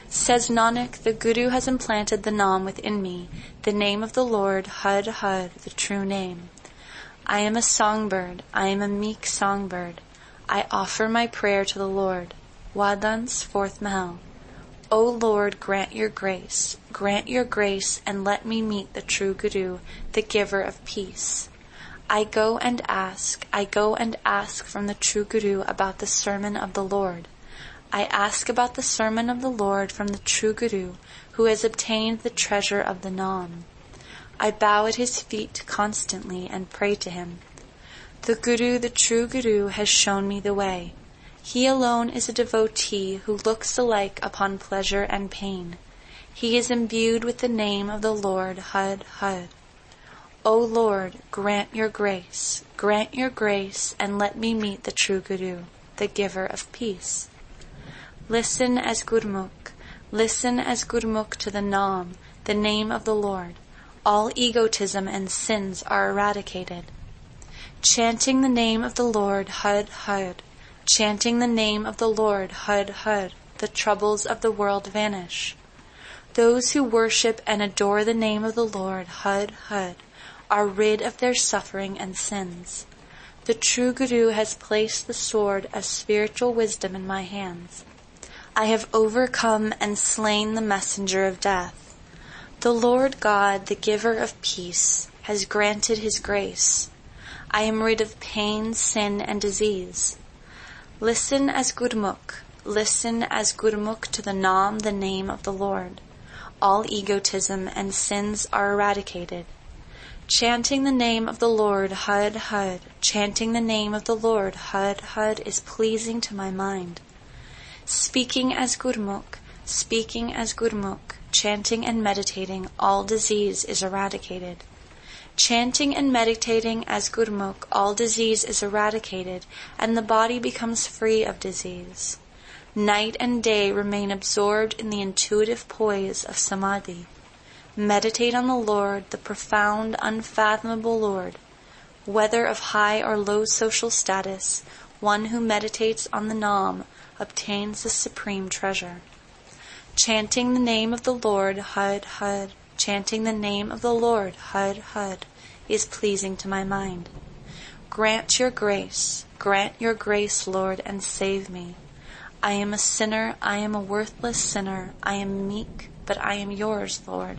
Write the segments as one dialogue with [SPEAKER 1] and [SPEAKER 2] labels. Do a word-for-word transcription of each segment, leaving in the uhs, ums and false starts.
[SPEAKER 1] Says Nanak, the Guru has implanted the Naam within me, the name of the Lord, Had Had, the true name. I am a songbird, I am a meek songbird. I offer my prayer to the Lord. Wadans, fourth Mahal. O Lord, grant your grace, grant your grace, and let me meet the true Guru, the giver of peace. I go and ask, I go and ask from the true Guru about the sermon of the Lord. I ask about the sermon of the Lord from the true Guru, who has obtained the treasure of the Naam. I bow at his feet constantly and pray to him. The Guru, the true Guru, has shown me the way. He alone is a devotee who looks alike upon pleasure and pain. He is imbued with the name of the Lord, Had Had. O Lord, grant your grace, grant your grace, and let me meet the true Guru, the giver of peace. Listen as Gurmukh, listen as Gurmukh to the Naam, the name of the Lord. All egotism and sins are eradicated. Chanting the name of the Lord, Had Had, chanting the name of the Lord, Had Had, the troubles of the world vanish. Those who worship and adore the name of the Lord, Had Had, are rid of their suffering and sins. The true Guru has placed the sword of spiritual wisdom in my hands. I have overcome and slain the messenger of death. The Lord God, the giver of peace, has granted his grace. I am rid of pain, sin, and disease. Listen as Gurmukh, listen as Gurmukh to the Naam, the name of the Lord. All egotism and sins are eradicated. Chanting the name of the Lord, Had Had, chanting the name of the Lord, Had Had, is pleasing to my mind. Speaking as Gurmukh, speaking as Gurmukh, chanting and meditating, all disease is eradicated. Chanting and meditating as Gurmukh, all disease is eradicated, and the body becomes free of disease. Night and day remain absorbed in the intuitive poise of Samadhi. Meditate on the Lord, the profound, unfathomable Lord. Whether of high or low social status, one who meditates on the Naam obtains the supreme treasure. Chanting the name of the Lord, Had Had, chanting the name of the Lord, Had Had, is pleasing to my mind. Grant your grace, grant your grace, Lord, and save me. I am a sinner, I am a worthless sinner, I am meek, but I am yours, Lord.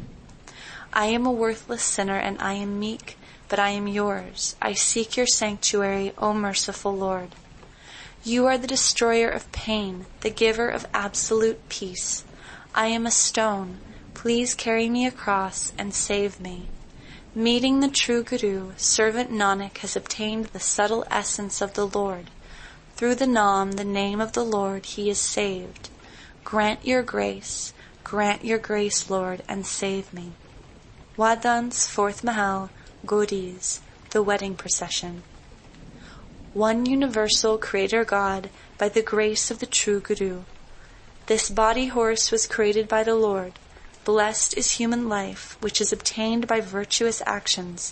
[SPEAKER 1] I am a worthless sinner, and I am meek, but I am yours. I seek your sanctuary, O merciful Lord. You are the destroyer of pain, the giver of absolute peace. I am a stone. Please carry me across and save me. Meeting the true Guru, servant Nanak has obtained the subtle essence of the Lord. Through the Naam, the name of the Lord, he is saved. Grant your grace, grant your grace, Lord, and save me. Wadans, fourth Mahal, Gaudi's, the wedding procession. One universal Creator God, by the grace of the true Guru. This body horse was created by the Lord. Blessed is human life, which is obtained by virtuous actions.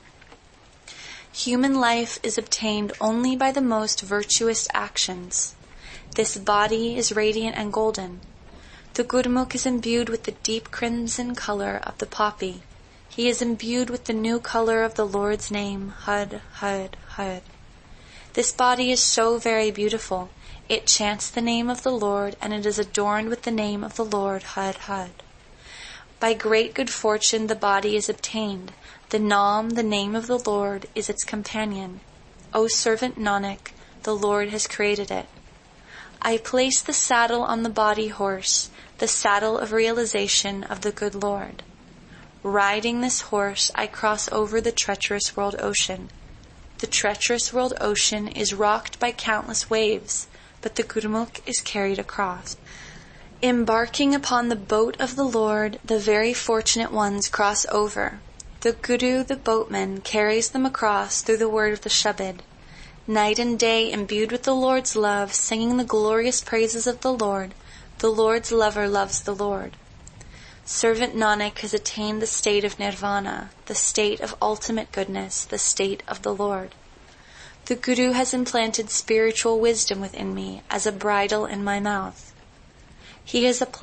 [SPEAKER 1] Human life is obtained only by the most virtuous actions. This body is radiant and golden. The Gurmukh is imbued with the deep crimson color of the poppy. He is imbued with the new color of the Lord's name, Had, Had, Had. This body is so very beautiful. It chants the name of the Lord, and it is adorned with the name of the Lord, Had, Had. By great good fortune the body is obtained. The Naam, the name of the Lord, is its companion. O servant Nanak, the Lord has created it. I place the saddle on the body horse, the saddle of realization of the good Lord. Riding this horse, I cross over the treacherous world ocean. The treacherous world ocean is rocked by countless waves, but the Gurmukh is carried across. Embarking upon the boat of the Lord, the very fortunate ones cross over. The Guru, the boatman, carries them across through the word of the Shabad. Night and day, imbued with the Lord's love, singing the glorious praises of the Lord, the Lord's lover loves the Lord. Servant Nanak has attained the state of nirvana, the state of ultimate goodness, the state of the Lord. The Guru has implanted spiritual wisdom within me as a bridle in my mouth. He has applied